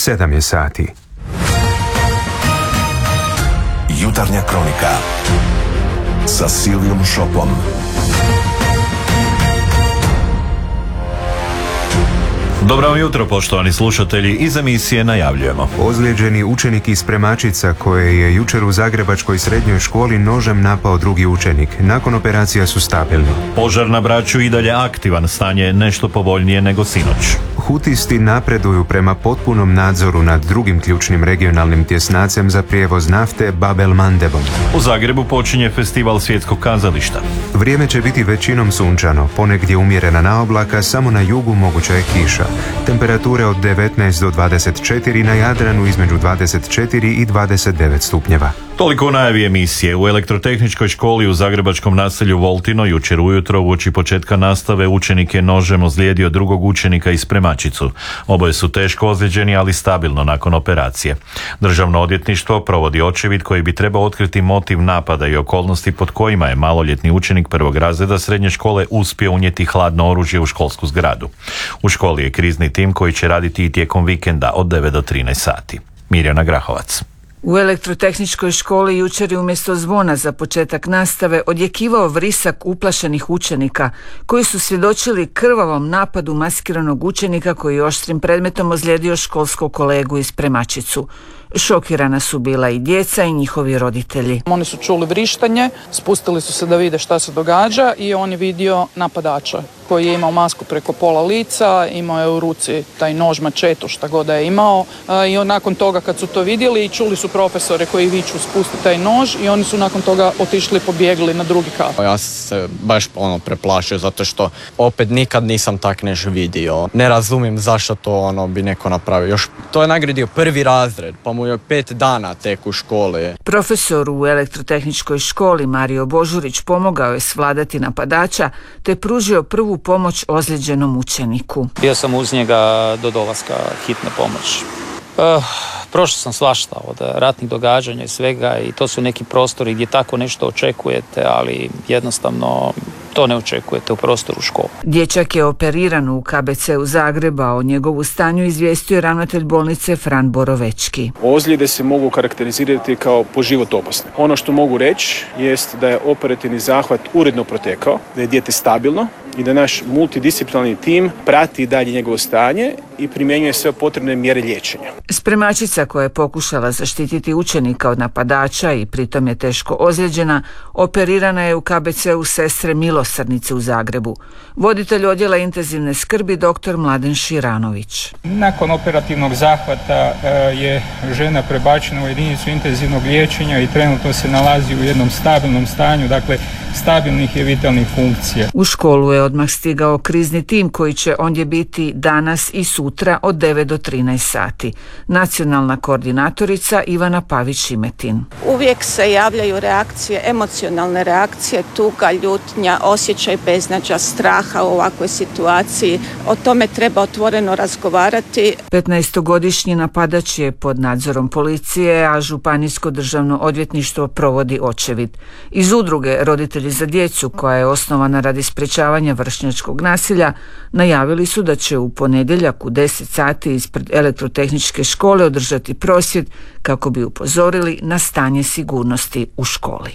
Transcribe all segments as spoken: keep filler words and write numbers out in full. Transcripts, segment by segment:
sedam je sati. Jutarnja kronika sa Silvijom Šopom. Dobro jutro, poštovani slušatelji, iz emisije najavljujemo. Ozlijeđeni učenik iz Premačica koje je jučer u zagrebačkoj srednjoj školi nožem napao drugi učenik. Nakon operacija su stabilni. Požar na Braču i dalje aktivan, stanje je nešto povoljnije nego sinoć. Hutisti napreduju prema potpunom nadzoru nad drugim ključnim regionalnim tjesnacem za prijevoz nafte Bab el Mandebom. U Zagrebu počinje festival svjetskog kazališta. Vrijeme će biti većinom sunčano, ponegdje umjerena naoblaka, samo na jugu moguća je kiša. Temperature od devetnaest do dvadeset četiri, na Jadranu između dvadeset četiri i dvadeset devet stupnjeva. Toliko u najavi emisije. U elektrotehničkoj školi u zagrebačkom naselju Voltino jučer ujutro uoči početka nastave učenik je nožem ozlijedio drugog učenika iz Premačicu. Oboje su teško ozlijeđeni, ali stabilno nakon operacije. Državno odvjetništvo provodi očevid koji bi trebao otkriti motiv napada i okolnosti pod kojima je maloljetni učenik prvog razreda srednje škole uspio unijeti hladno oružje u školsku zgradu. U školi je krizni tim koji će raditi i tijekom vikenda od devet do trinaest sati. Mirjana Grahovac. U elektrotehničkoj školi jučer je umjesto zvona za početak nastave odjekivao vrisak uplašenih učenika koji su svjedočili krvavom napadu maskiranog učenika koji je oštrim predmetom ozlijedio školskog kolegu iz Premačicu. Šokirana su bila i djeca i njihovi roditelji. Oni su čuli vrištanje, spustili su se da vide šta se događa i on je vidio napadača koji je imao masku preko pola lica, imao je u ruci taj nož, mačetu, šta god da je imao. I on, nakon toga kad su to vidjeli i čuli su profesore koji viču spusti taj nož i oni su nakon toga otišli i pobjegli na drugi kat. Ja sam se baš ono preplašio zato što opet nikad nisam tak nešto vidio. Ne razumijem zašto to ono bi neko napravio. Još to je nagradio prvi razred, pa mu je pet dana tek u školi. Profesor u elektrotehničkoj školi Mario Božurić pomogao je svladati napadača te pružio prvu pomoć ozlijeđenom učeniku. Bio sam uz njega do dolaska hitne pomoći. Uh, prošao sam svašta od ratnih događanja i svega i to su neki prostori gdje tako nešto očekujete, ali jednostavno to ne očekujete u prostoru škole. Dječak je operiran u K B C u Zagreba, o njegovu stanju izvijestio je ravnatelj bolnice Fran Borovečki. Ozljede se mogu karakterizirati kao po život opasne. Ono što mogu reći jest da je operativni zahvat uredno protekao, da je dijete stabilno i da naš multidisciplinarni tim prati dalje njegovo stanje i primjenjuje sve potrebne mjere liječenja. Spremačica koja je pokušala zaštititi učenika od napadača i pritom je teško ozlijeđena, operirana je u K B C u Sestre Milosrdnice u Zagrebu. Voditelj odjela intenzivne skrbi dr. Mladen Širanović. Nakon operativnog zahvata je žena prebačena u jedinicu intenzivnog liječenja i trenutno se nalazi u jednom stabilnom stanju, dakle stabilnih i vitalnih funkcija. U školu je odmah stigao krizni tim koji će ondje biti danas i sutra od devet do trinaest sati. Nacionalna koordinatorica Ivana Pavić-Šimetin. Uvijek se javljaju reakcije, emocionalne reakcije, tuga, ljutnja, osjećaj beznađa, straha u ovakvoj situaciji. O tome treba otvoreno razgovarati. petnaestogodišnji napadač je pod nadzorom policije, a Županijsko državno odvjetništvo provodi očevid. Iz udruge Roditelji za djecu, koja je osnovana radi sprečavanja vršnjačkog nasilja, najavili su da će u ponedjeljak u deset sati ispred elektrotehničke škole održati prosvjed kako bi upozorili na stanje sigurnosti u školi.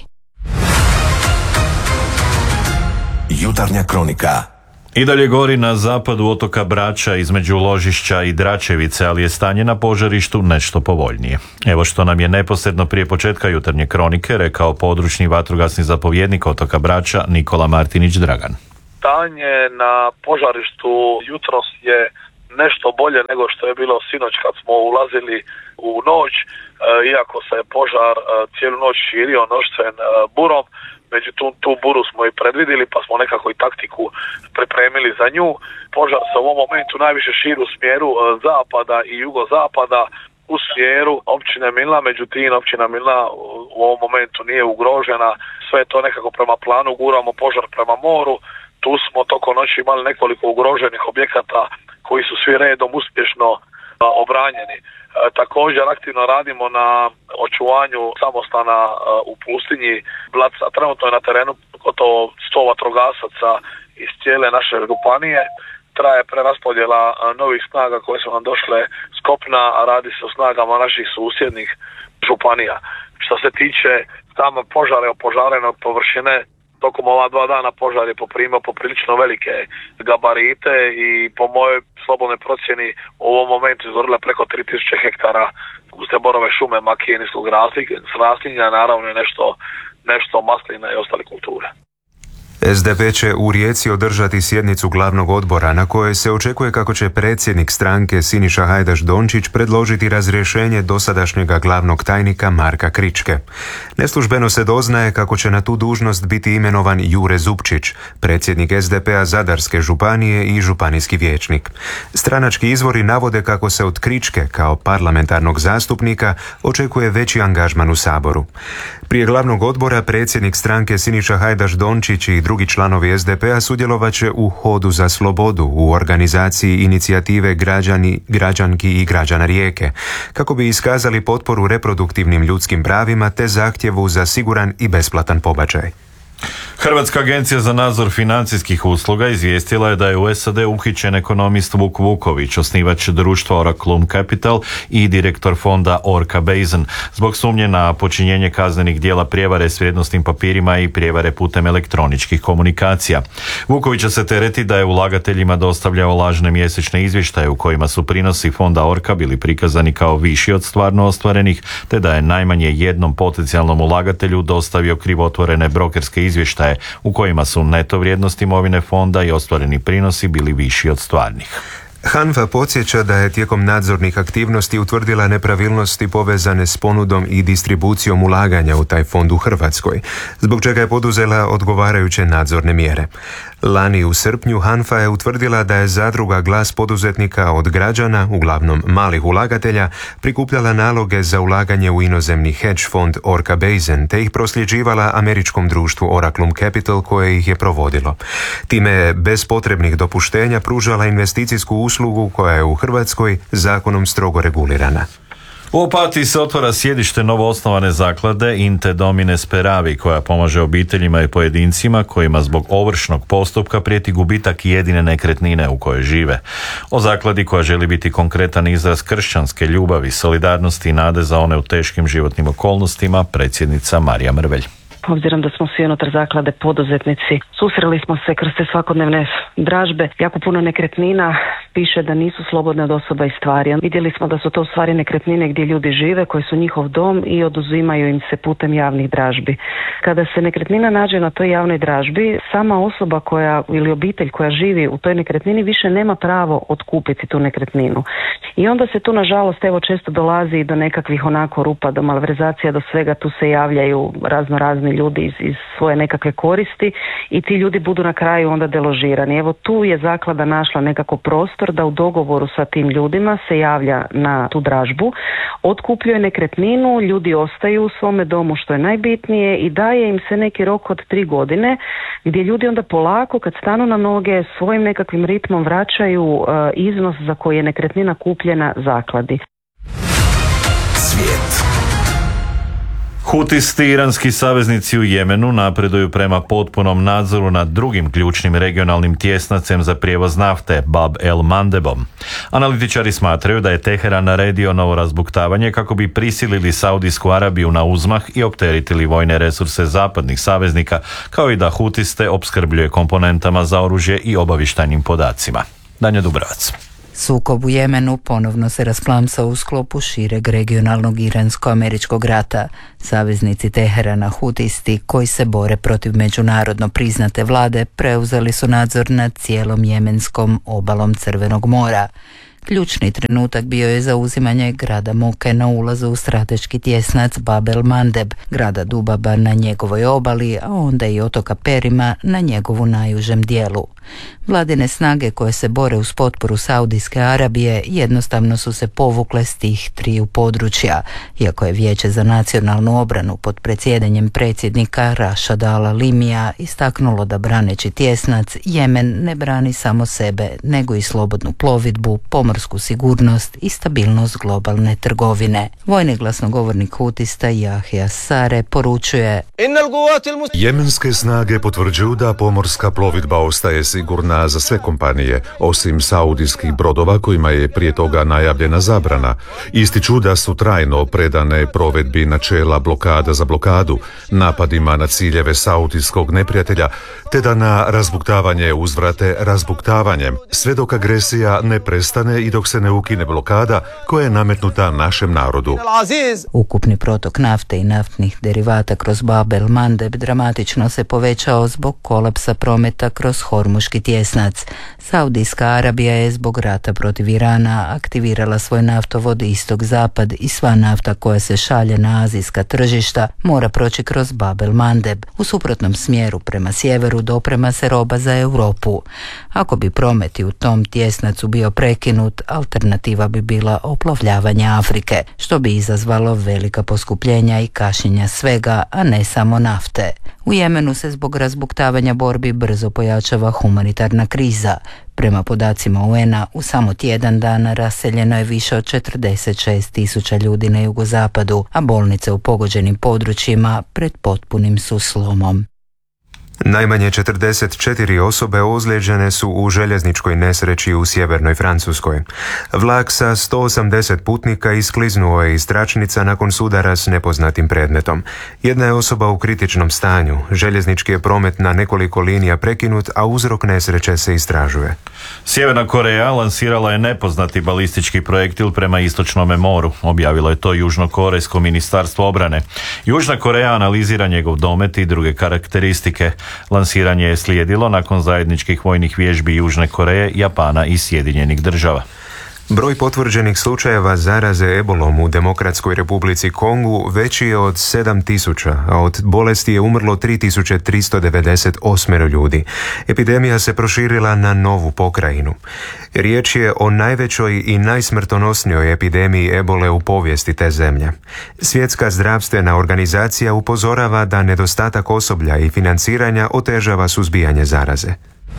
Jutarnja kronika. I dalje gori na zapadu otoka Brača između Ložišća i Dračevice, ali je stanje na požarištu nešto povoljnije. Evo što nam je neposredno prije početka jutarnje kronike rekao područni vatrogasni zapovjednik otoka Brača Nikola Martinić Dragan. Stanje na požarištu jutros je nešto bolje nego što je bilo sinoć kad smo ulazili u noć, iako se požar cijelu noć širio noćcem burom. Međutim, tu buru smo i predvidjeli pa smo nekako i taktiku pripremili za nju. Požar se u ovom momentu najviše širi u smjeru zapada i jugozapada u smjeru općine Milna, međutim općina Milna u ovom momentu nije ugrožena. Sve je to nekako prema planu, guramo požar prema moru. Tu smo tokom noći imali nekoliko ugroženih objekata koji su svi redom uspješno obranjeni. E, također aktivno radimo na očuvanju samostana e, u pustinji Blaca. Trenutno je na terenu gotovo sto vatrogasaca iz cijele naše županije. traje preraspodjela novih snaga koje su nam došle s kopna, a radi se o snagama naših susjednih županija. Što se tiče tamo požare, opožarene površine, tokom ova dva dana požar je poprimao poprilično velike gabarite i po mojoj slobodnoj procjeni u ovom momentu izgorila preko tri tisuće hektara guste borove šume, makije, niskog raslinja, naravno i nešto, nešto maslina i ostale kulture. es de pe će u Rijeci održati sjednicu glavnog odbora na kojoj se očekuje kako će predsjednik stranke Siniša Hajdaš Dončić predložiti razrješenje dosadašnjega glavnog tajnika Marka Kričke. Neslužbeno se doznaje kako će na tu dužnost biti imenovan Jure Zupčić, predsjednik es de pe-a Zadarske županije i županijski vijećnik. Stranački izvori navode kako se od Kričke kao parlamentarnog zastupnika očekuje veći angažman u Saboru. Prije glavnog odbora predsjednik stranke Siniša Hajdaš Dončić i drugi članovi es de pe-a sudjelovat će u Hodu za slobodu u organizaciji inicijative Građani, građanki i građana Rijeke, kako bi iskazali potporu reproduktivnim ljudskim pravima te zahtjevu za siguran i besplatan pobačaj. Hrvatska agencija za nadzor financijskih usluga izvijestila je da je u es a de uhićen ekonomist Vuk Vuković, osnivač društva Oraclum Capital i direktor fonda Orca Basin, zbog sumnje na počinjenje kaznenih djela prijevare s vrijednosnim papirima i prijevare putem elektroničkih komunikacija. Vukovića se tereti da je ulagateljima dostavljao lažne mjesečne izvještaje u kojima su prinosi fonda Orca bili prikazani kao viši od stvarno ostvarenih, te da je najmanje jednom potencijalnom ulagatelju dostavio krivotvorene brokerske izvještaje u kojima su neto vrijednost imovine fonda i ostvareni prinosi bili viši od stvarnih. HANFA podsjeća da je tijekom nadzornih aktivnosti utvrdila nepravilnosti povezane s ponudom i distribucijom ulaganja u taj fond u Hrvatskoj, zbog čega je poduzela odgovarajuće nadzorne mjere. Lani u srpnju HANFA je utvrdila da je zadruga Glas poduzetnika od građana, uglavnom malih ulagatelja, prikupljala naloge za ulaganje u inozemni hedge fond Orca Basin te ih prosljeđivala američkom društvu Oraclum Capital koje ih je provodilo. Time je bez potrebnih dopuštenja pružala investicijsku uslugu koja je u Hrvatskoj zakonom strogo regulirana. U Opatiji se otvara sjedište novoosnovane zaklade Inte Domine Speravi, koja pomaže obiteljima i pojedincima kojima zbog ovršnog postupka prijeti gubitak jedine nekretnine u kojoj žive. O zakladi koja želi biti konkretan izraz kršćanske ljubavi, solidarnosti i nade za one u teškim životnim okolnostima, predsjednica Marija Mrvelj. Obzirom da smo svi unutar zaklade poduzetnici, susreli smo se kroz te svakodnevne dražbe. Jako puno nekretnina piše da nisu slobodne od osoba i stvari. Vidjeli smo da su to u stvari nekretnine gdje ljudi žive, koji su njihov dom i oduzimaju im se putem javnih dražbi. Kada se nekretnina nađe na toj javnoj dražbi, sama osoba koja ili obitelj koja živi u toj nekretnini više nema pravo otkupiti tu nekretninu. I onda se tu nažalost evo često dolazi i do nekakvih onako rupa, do malverzacija, do svega, tu se javljaju razno razni ljudi iz, iz svoje nekakve koristi i ti ljudi budu na kraju onda deložirani. Evo tu je zaklada našla nekako prostor da u dogovoru sa tim ljudima se javlja na tu dražbu, otkupljuje nekretninu, ljudi ostaju u svome domu što je najbitnije i daje im se neki rok od tri godine gdje ljudi onda polako kad stanu na noge svojim nekakvim ritmom vraćaju uh, iznos za koji je nekretnina kupljena zakladi. Svijet. Hutisti, iranski saveznici u Jemenu, napreduju prema potpunom nadzoru nad drugim ključnim regionalnim tjesnacem za prijevoz nafte, Bab el Mandebom. Analitičari smatraju da je Teheran naredio novo razbuktavanje kako bi prisilili Saudijsku Arabiju na uzmah i opteretili vojne resurse zapadnih saveznika, kao i da Hutiste opskrbljuje komponentama za oružje i obavještajnim podacima. Danja Dubrovac. Sukob u Jemenu ponovno se rasplamsao u sklopu šireg regionalnog iransko-američkog rata. Saveznici Teherana, Hutisti, koji se bore protiv međunarodno priznate vlade, preuzeli su nadzor nad cijelom jemenskom obalom Crvenog mora. Ključni trenutak bio je zauzimanje grada Moke na ulazu u strateški tjesnac Bab el Mandeb, grada Dubaba na njegovoj obali, a onda i otoka Perima na njegovu najužem dijelu. Vladine snage koje se bore uz potporu Saudijske Arabije jednostavno su se povukle s tih triju područja, iako je Vijeće za nacionalnu obranu pod predsjedanjem predsjednika Rašada al-Alimija istaknulo da braneći tjesnac, Jemen ne brani samo sebe, nego i slobodnu plovidbu, pomorsku sigurnost i stabilnost globalne trgovine. Vojni glasnogovornik Hutista Jahja Sare poručuje: Jemenske snage potvrđuju da pomorska plovidba ostaje sigurna za sve kompanije, osim saudijskih brodova kojima je prije toga najavljena zabrana. Ističu da su trajno predane provedbi načela blokada za blokadu, napadima na ciljeve saudijskog neprijatelja, te da na razbuktavanje uzvrate razbuktavanjem, sve dok agresija ne prestane i dok se ne ukine blokada koja je nametnuta našem narodu. Ukupni protok nafte i naftnih derivata kroz Bab el Mandeb dramatično se povećao zbog kolapsa prometa kroz Hormuški tjesnac. Saudijska Arabija je zbog rata protiv Irana aktivirala svoj naftovod istok-zapad i sva nafta koja se šalje na azijska tržišta mora proći kroz Bab el Mandeb. U suprotnom smjeru prema sjeveru doprema se roba za Europu. Ako bi prometi u tom tjesnacu bio prekinut, alternativa bi bila oplovljavanje Afrike, što bi izazvalo velika poskupljenja i kašnjenja svega, a ne samo nafte. U Jemenu se zbog razbuktavanja borbi brzo pojačava humanitarna kriza. Prema podacima U N-a, u samo tjedan dana raseljeno je više od četrdeset šest tisuća ljudi na jugozapadu, a bolnice u pogođenim područjima pred potpunim su slomom. Najmanje četrdeset četiri osobe ozlijeđene su u željezničkoj nesreći u sjevernoj Francuskoj. Vlak sa sto osamdeset putnika iskliznuo je iz tračnica nakon sudara s nepoznatim predmetom. Jedna je osoba u kritičnom stanju. Željeznički je promet na nekoliko linija prekinut, a uzrok nesreće se istražuje. Sjeverna Koreja lansirala je nepoznati balistički projektil prema istočnome moru. Objavilo je to Južnokorejsko ministarstvo obrane. Južna Koreja analizira njegov domet i druge karakteristike. Lansiranje je slijedilo nakon zajedničkih vojnih vježbi Južne Koreje, Japana i Sjedinjenih država. Broj potvrđenih slučajeva zaraze ebolom u Demokratskoj Republici Kongu veći je od sedam tisuća, a od bolesti je umrlo tri tisuće tristo devedeset osam ljudi. Epidemija se proširila na novu pokrajinu. Riječ je o najvećoj i najsmrtonosnijoj epidemiji ebole u povijesti te zemlje. Svjetska zdravstvena organizacija upozorava da nedostatak osoblja i financiranja otežava suzbijanje zaraze.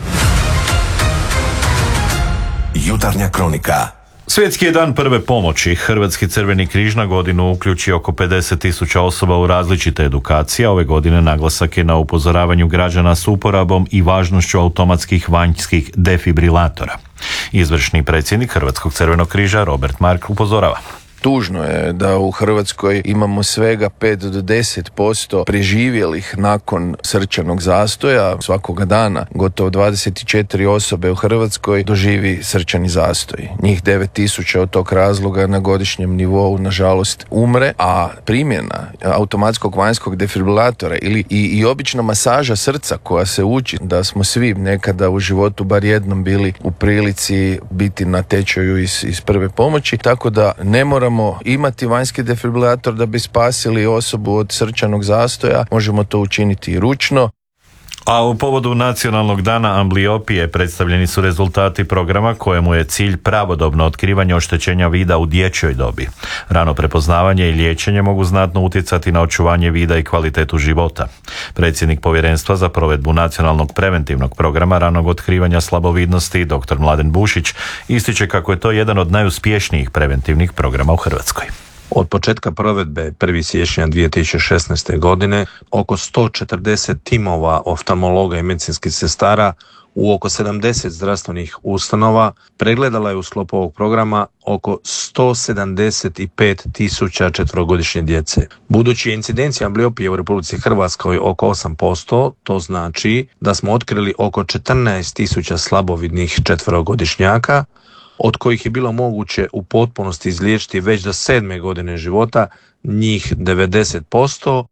Jutarnja kronika. Svjetski je dan prve pomoći. Hrvatski Crveni križ na godinu uključi oko pedeset tisuća osoba u različite edukacije. Ove godine naglasak je na upozoravanju građana s uporabom i važnošću automatskih vanjskih defibrilatora. Izvršni predsjednik Hrvatskog Crvenog križa Robert Mark upozorava. Tužno je da u Hrvatskoj imamo svega pet do deset posto preživjelih nakon srčanog zastoja. Svakoga dana gotovo dvadeset četiri osobe u Hrvatskoj doživi srčani zastoj. Njih devet tisuća od tog razloga na godišnjem nivou nažalost umre, a primjena automatskog vanjskog defibrilatora ili i, i obična masaža srca koja se uči, da smo svi nekada u životu bar jednom bili u prilici biti na tečaju iz, iz prve pomoći, tako da ne moramo imati vanjski defibrilator da bi spasili osobu od srčanog zastoja, možemo to učiniti i ručno. A u povodu Nacionalnog dana ambliopije predstavljeni su rezultati programa kojemu je cilj pravodobno otkrivanje oštećenja vida u dječjoj dobi. Rano prepoznavanje i liječenje mogu znatno utjecati na očuvanje vida i kvalitetu života. Predsjednik Povjerenstva za provedbu Nacionalnog preventivnog programa ranog otkrivanja slabovidnosti dr. Mladen Bušić ističe kako je to jedan od najuspješnijih preventivnih programa u Hrvatskoj. Od početka provedbe prvog siječnja dvije tisuće šesnaeste. godine oko sto četrdeset timova oftalmologa i medicinskih sestara u oko sedamdeset zdravstvenih ustanova pregledala je u sklopu ovog programa oko sto sedamdeset pet tisuća četverogodišnje djece. Budući je incidencija ambliopije u Republici Hrvatskoj oko osam posto, to znači da smo otkrili oko četrnaest tisuća slabovidnih četverogodišnjaka, od kojih je bilo moguće u potpunosti izliječiti već do sedme godine života, njih devedeset posto.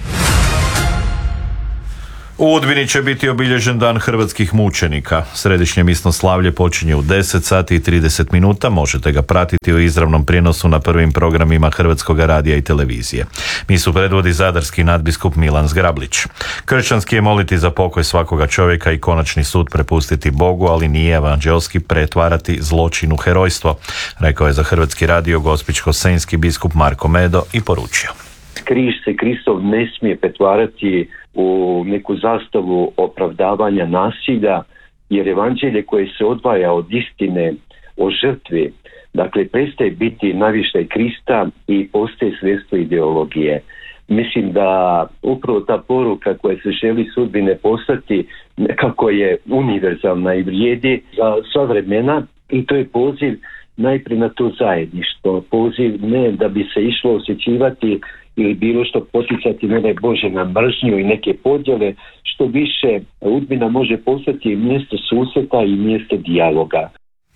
U Udbini će biti obilježen dan hrvatskih mučenika. Središnje misno slavlje počinje u deset sati i trideset minuta. Možete ga pratiti u izravnom prijenosu na prvim programima Hrvatskog radija i televizije. Misu predvodi zadarski nadbiskup Milan Zgrablić. Kršćanski je moliti za pokoj svakoga čovjeka i konačni sud prepustiti Bogu, ali nije evanđelski pretvarati zločin u herojstvo, rekao je za Hrvatski radio gospićko-senjski biskup Marko Medo i poručio. Križ se Kristov ne smije pretvarati u neku zastavu opravdavanja nasilja, jer evanđelje koje se odvaja od istine o žrtvi, dakle prestaje biti navištaj Krista i postaje sredstvo ideologije. Mislim da upravo ta poruka koja se želi sudbine poslati nekako je univerzalna i vrijedi za sva vremena i to je poziv najprije na to zajedništvo. Poziv ne da bi se išlo osjećivati ili bilo što poticati, ne daj Bože, na mržnju i neke podjele, što više Udbina može postati mjesto susreta i mjesto dijaloga.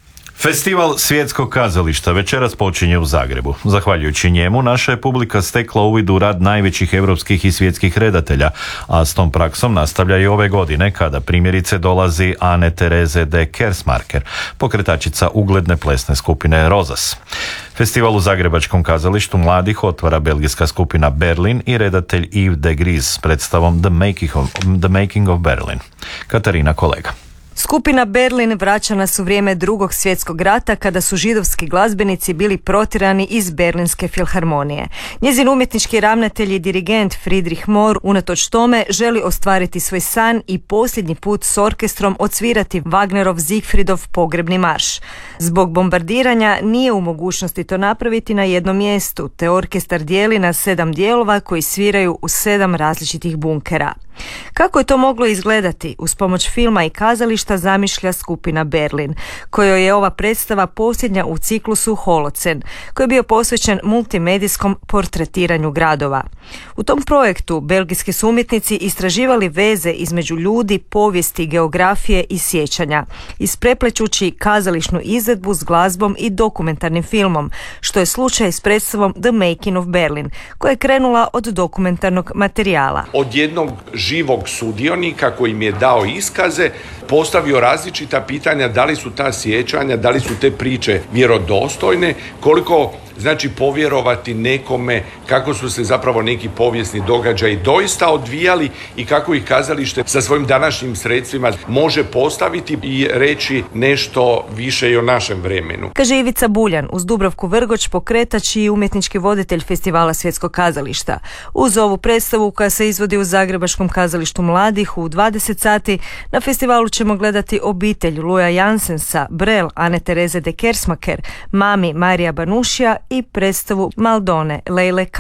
Festival Svjetskog kazališta večeras počinje u Zagrebu. Zahvaljujući njemu, naša je publika stekla uvid u rad najvećih europskih i svjetskih redatelja, a s tom praksom nastavlja i ove godine, kada primjerice dolazi Anne Therese de Kersmaker, pokretačica ugledne plesne skupine Rozas. Festival u Zagrebačkom kazalištu mladih otvara belgijska skupina Berlin i redatelj Yves de Gries s predstavom The Making of, The Making of Berlin. Katarina Kolega. Skupina Berlin vraća nas u vrijeme Drugog svjetskog rata, kada su židovski glazbenici bili protjerani iz Berlinske filharmonije. Njezin umjetnički ravnatelj i dirigent Friedrich Mohr unatoč tome želi ostvariti svoj san i posljednji put s orkestrom odsvirati Wagnerov Siegfriedov pogrebni marš. Zbog bombardiranja nije u mogućnosti to napraviti na jednom mjestu, te orkestar dijeli na sedam dijelova koji sviraju u sedam različitih bunkera. Kako je to moglo izgledati? Uz pomoć filma i kazališta zamišlja skupina Berlin, kojoj je ova predstava posljednja u ciklusu Holocen, koji je bio posvećen multimedijskom portretiranju gradova. U tom projektu belgijski su umjetnici istraživali veze između ljudi, povijesti, geografije i sjećanja, ispreplećući kazališnu izvedbu s glazbom i dokumentarnim filmom, što je slučaj s predstavom The Making of Berlin, koja je krenula od dokumentarnog materijala. Od jednog živog sudionika koji mi je dao iskaze, postavio različita pitanja da li su ta sjećanja, da li su te priče vjerodostojne, koliko znači povjerovati nekome, kako su se zapravo neki povijesni događaji doista odvijali i kako ih kazalište sa svojim današnjim sredstvima može postaviti i reći nešto više i o našem vremenu. Kaže Ivica Buljan, uz Dubravku Vrgoč, pokretač i umjetnički voditelj Festivala Svjetskog kazališta. Uz ovu predstavu koja se izvodi u Zagrebačkom kazalištu mladih u dvadeset sati, na festivalu ćemo gledati obitelj Luja Jansensa, Brel, Anne Therese de Kersmaker, Mami Marija Banušija i predstavu Maldone Lejle K.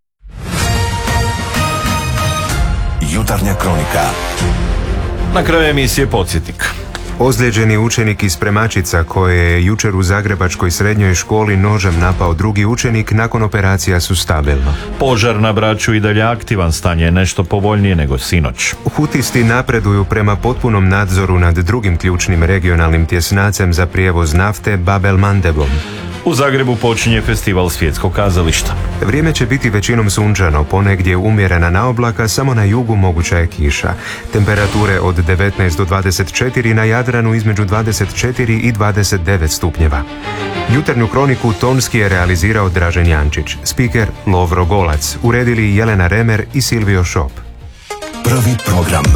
Jutarnja kronika. Na kraju emisije podsjetnik. Ozlijeđeni učenik iz Spremačica koje je jučer u Zagrebačkoj srednjoj školi nožem napao drugi učenik, nakon operacija su stabilno. Požar na Braču i dalje aktivan, stanje je nešto povoljnije nego sinoć. Hutisti napreduju prema potpunom nadzoru nad drugim ključnim regionalnim tjesnacem za prijevoz nafte Bab el Mandebom. U Zagrebu počinje festival Svjetskog kazališta. Vrijeme će biti većinom sunčano, ponegdje umjerena naoblaka, samo na jugu moguća je kiša. Temperature od devetnaest do dvadeset četiri, na Jadranu između dvadeset četiri i dvadeset devet stupnjeva. Jutarnju kroniku tonski je realizirao Dražen Jančić, spiker Lovro Golac, uredili Jelena Remer i Silvio Šop. Prvi program.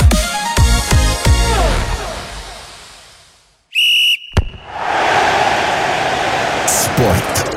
Sport.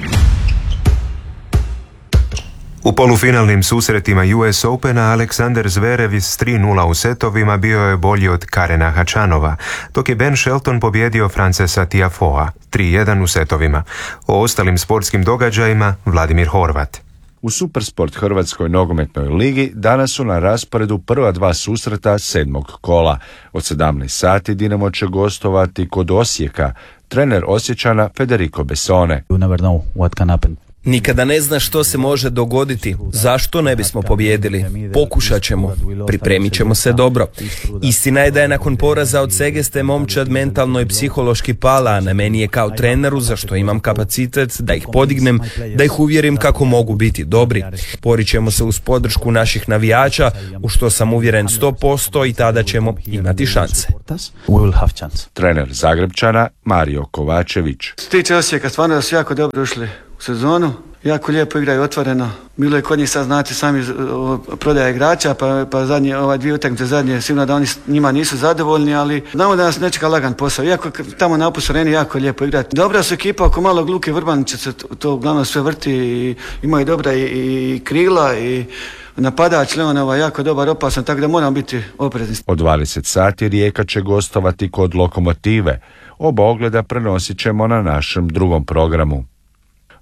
U polufinalnim susretima U S Opena Aleksander Zverev s tri nula u setovima bio je bolji od Karena Hačanova, dok je Ben Shelton pobjedio Francesa Tiafoea tri jedan u setovima. O ostalim sportskim događajima Vladimir Horvat. U Supersport Hrvatskoj nogometnoj ligi danas su na rasporedu prva dva susreta sedmog kola. Od sedamnaest sati Dinamo će gostovati kod Osijeka. Trener Osječana Federico Bessone. You never know what can happen. Nikada ne zna što se može dogoditi. Zašto ne bismo pobijedili? Pokušat ćemo. Pripremit ćemo se dobro. Istina je da je nakon poraza od Segeste momčad mentalno i psihološki pala, a na meni je kao treneru, za što imam kapacitet da ih podignem, da ih uvjerim kako mogu biti dobri. Borit ćemo se uz podršku naših navijača, u što sam uvjeren sto posto, i tada ćemo imati šanse. Trener Zagrebčana Mario Kovačević. Što tiče Osijeka, stvarno da su jako dobro ušli u sezonu, jako lijepo igraju otvoreno. Bilo je kod njih, sad znate sami, prodaja igrača, pa, pa zadnje, ova dvije utakmice zadnje, sigurno da oni njima nisu zadovoljni, ali znamo da nas ne čeka lagan posao. Iako tamo na Opusareni jako lijepo igrati. Dobra su ekipa, oko malo Luke Vrbanića se to, to uglavnom sve vrti i imaju dobra i, i krila i napadač Leonova jako dobar, opasan, tako da moramo biti oprezni. Od dvadeset sati Rijeka će gostovati kod Lokomotive. Oba ogleda prenosit ćemo na našem drugom programu.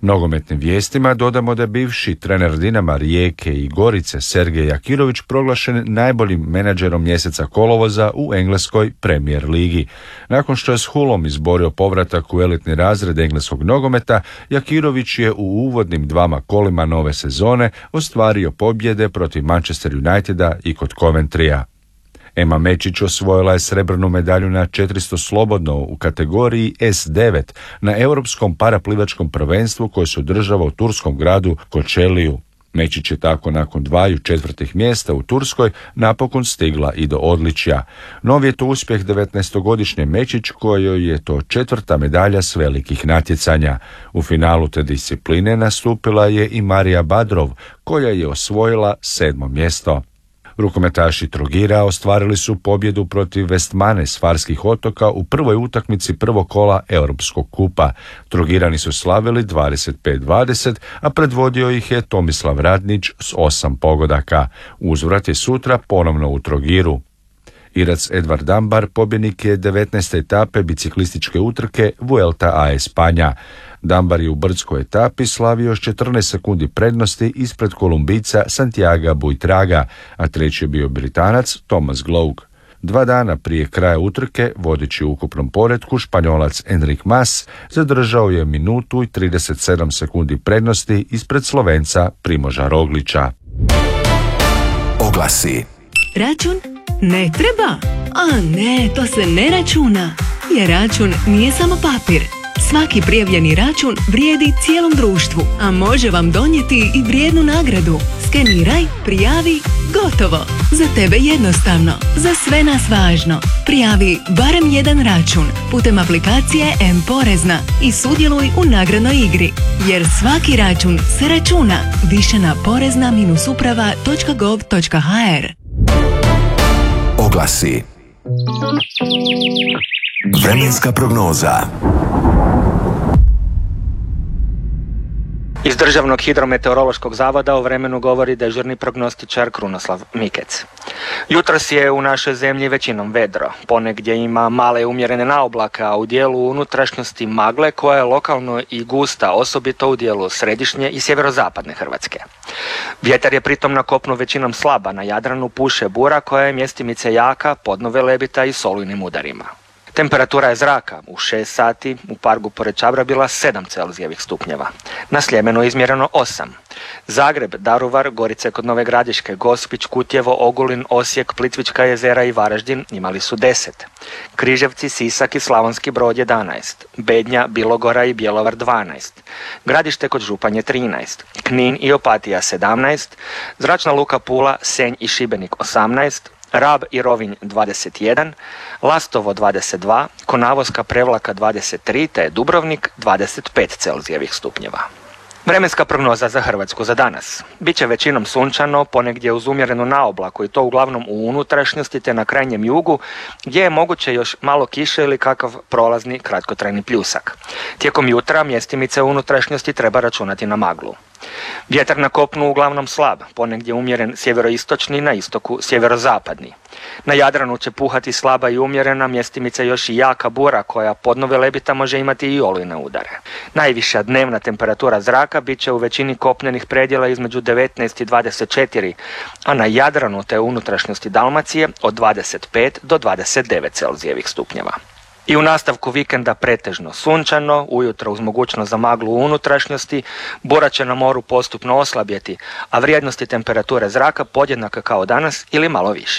Nogometnim vijestima dodamo da je bivši trener Dinama, Rijeke i Gorice Sergej Jakirović proglašen najboljim menadžerom mjeseca kolovoza u engleskoj Premier ligi. Nakon što je s Hullom izborio povratak u elitni razred engleskog nogometa, Jakirović je u uvodnim dvama kolima nove sezone ostvario pobjede protiv Manchester Uniteda i kod Coventrya. Emma Mečić osvojila je srebrnu medalju na četiristo slobodno u kategoriji S devet na Europskom paraplivačkom prvenstvu koje se održava u turskom gradu Kočeliju. Mečić je tako nakon dvaju četvrtih mjesta u Turskoj napokon stigla i do odličja. Novi je to uspjeh devetnaestogodišnje Mečić kojoj je to četvrta medalja s velikih natjecanja. U finalu te discipline nastupila je i Marija Badrov koja je osvojila sedmo mjesto. Rukometaši Trogira ostvarili su pobjedu protiv Vestmane s Farskih otoka u prvoj utakmici prvog kola Europskog kupa. Trogirani su slavili dvadeset pet dvadeset, a predvodio ih je Tomislav Radnić s osam pogodaka. Uzvrat je sutra ponovno u Trogiru. Irac Edvard Dambar pobjednik je devetnaeste etape biciklističke utrke Vuelta a Espanja. Dambar je u brdskoj etapi slavio s četrnaest sekundi prednosti ispred Kolumbijca Santiaga Buitraga, a treći je bio Britanac Thomas Gloug. Dva dana prije kraja utrke, vodeći u ukupnom poretku, Španjolac Enric Mas zadržao je minutu i trideset sedam sekundi prednosti ispred Slovenca Primoža Roglića. Oglasi. Račun? Ne treba? A ne, to se ne računa. Jer račun nije samo papir. Svaki prijavljeni račun vrijedi cijelom društvu, a može vam donijeti i vrijednu nagradu. Skeniraj, prijavi, gotovo. Za tebe jednostavno, za sve nas važno. Prijavi barem jedan račun putem aplikacije M-Porezna i sudjeluj u nagradnoj igri. Jer svaki račun se računa. Više na porezna uprava točka gov točka ha er. Oglasi. Vremenska prognoza. Iz Državnog hidrometeorološkog zavoda o vremenu govori dežurni prognostičar Krunoslav Mikec. Jutros je u našoj zemlji većinom vedro. Ponegdje ima male umjerene naoblake, a u dijelu unutrašnjosti magle koja je lokalno i gusta, osobito u dijelu središnje i sjeverozapadne Hrvatske. Vjetar je pritom na kopnu većinom slaba, na Jadranu puše bura koja je mjestimice jaka, podno velebita i s olujnim udarima. Temperatura je zraka u šest sati u Pargu pored Čabra bila sedam Celzijevih stupnjeva. Na Sljemenu je izmjereno osam. Zagreb, Daruvar, Gorice kod Nove Gradiške, Gospić, Kutjevo, Ogulin, Osijek, Plitvička jezera i Varaždin imali su deset. Križevci, Sisak i Slavonski Brod jedanaest. Bednja, Bilogora i Bjelovar dvanaest. Gradište kod Županje trinaest. Knin i Opatija sedamnaest. Zračna luka Pula, Senj i Šibenik osamnaest. Rab i Rovinj dvadeset jedan, Lastovo dvadeset dva, Konavoska Prevlaka dvadeset tri te Dubrovnik dvadeset pet Celzijevih stupnjeva. Vremenska prognoza za Hrvatsku za danas. Biće većinom sunčano, ponegdje uz umjerenu naoblaku i to uglavnom u unutrašnjosti te na krajnjem jugu, gdje je moguće još malo kiše ili kakav prolazni kratkotrajni pljusak. Tijekom jutra mjestimice u unutrašnjosti treba računati na maglu. Vjetar na kopnu uglavnom slab, ponegdje umjeren sjeveroistočni, na istoku sjeverozapadni. Na Jadranu će puhati slaba i umjerena, mjestimica još i jaka bura koja podno velebita može imati i olujne udare. Najviša dnevna temperatura zraka bit će u većini kopnenih predjela između devetnaest i dvadeset četiri, a na Jadranu te unutrašnjosti Dalmacije od dvadeset pet do dvadeset devet Celzijevih stupnjeva. I u nastavku vikenda pretežno sunčano, ujutro uz mogućnost za maglu u unutrašnjosti, bura će na moru postupno oslabjeti, a vrijednosti temperature zraka podjednaka kao danas ili malo više.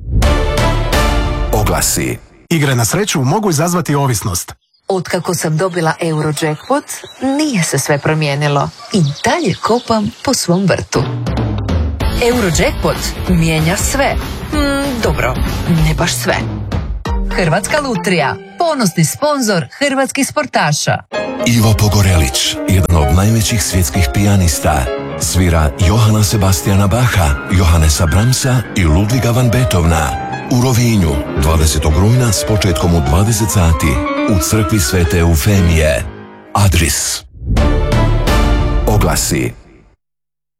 Oglasi. Igre na sreću mogu izazvati ovisnost. Otkako sam dobila Eurojackpot, nije se sve promijenilo. I dalje kopam po svom vrtu. Eurojackpot mijenja sve. Hmm, dobro, ne baš sve. Hrvatska lutrija, ponosni sponzor hrvatskih sportaša. Ivo Pogorelić, jedan od najvećih svjetskih pijanista, svira Johana Sebastiana Bacha, Johannesa Brahmsa i Ludviga van Beethovena. U Rovinju, dvadesetog rujna s početkom u dvadeset sati, u crkvi Svete Eufemije. Adris. Oglasi.